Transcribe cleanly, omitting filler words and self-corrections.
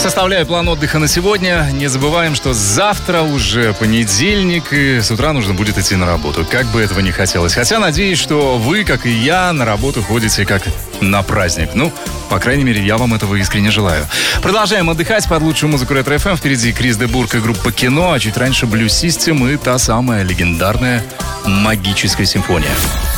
Составляю план отдыха на сегодня. Не забываем, что завтра уже понедельник, и с утра нужно будет идти на работу. Как бы этого ни хотелось. Хотя надеюсь, что вы, как и я, на работу ходите как на праздник. Ну, по крайней мере, я вам этого искренне желаю. Продолжаем отдыхать под лучшую музыку Ретро-ФМ. Впереди Крис де Бург и группа «Кино», а чуть раньше Blue System и та самая легендарная «Магическая симфония».